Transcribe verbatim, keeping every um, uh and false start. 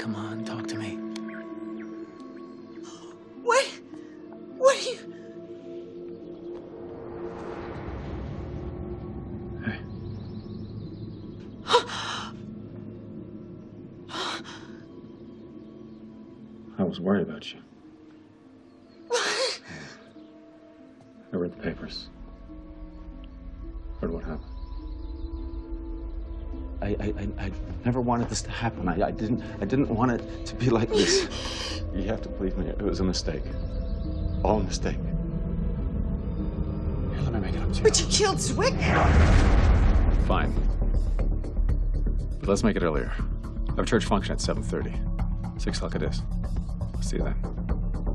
Come on, talk to me. What? What are you... Hey. I was worried about you. I read the papers. Heard what happened. I, I, I, I never wanted this to happen. I, I didn't, I didn't want it to be like this. You have to believe me. It was a mistake. All a mistake. Here, let me make it up to you. But you killed Zwick. Fine. But let's make it earlier. I have a church function at seven thirty. Six o'clock it is. I'll see you then.